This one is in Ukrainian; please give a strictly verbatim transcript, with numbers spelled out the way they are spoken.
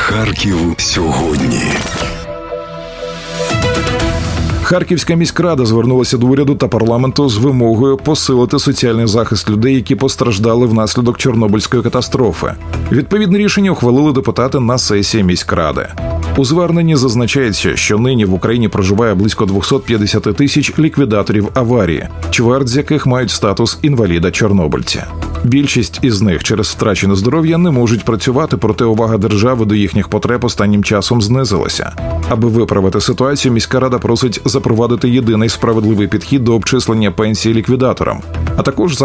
Харків сьогодні. Харківська міськрада звернулася до уряду та парламенту з вимогою посилити соціальний захист людей, які постраждали внаслідок Чорнобильської катастрофи. Відповідне рішення ухвалили депутати на сесії міськради. У зверненні зазначається, що нині в Україні проживає близько двісті п'ятдесят тисяч ліквідаторів аварії, чверть з яких мають статус інваліда-чорнобильця. Більшість із них через втрачене здоров'я не можуть працювати, проте увага держави до їхніх потреб останнім часом знизилася. Аби виправити ситуацію, міська рада просить запровадити єдиний справедливий підхід до обчислення пенсії ліквідаторам, а також